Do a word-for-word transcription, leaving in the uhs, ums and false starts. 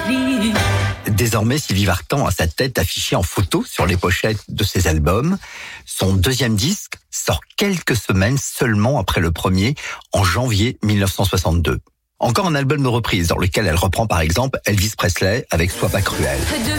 Désormais, Sylvie Vartan a sa tête affichée en photo sur les pochettes de ses albums. Son deuxième disque sort quelques semaines seulement après le premier, en janvier mille neuf cent soixante-deux. Encore un album de reprise dans lequel elle reprend par exemple Elvis Presley avec Sois pas cruel.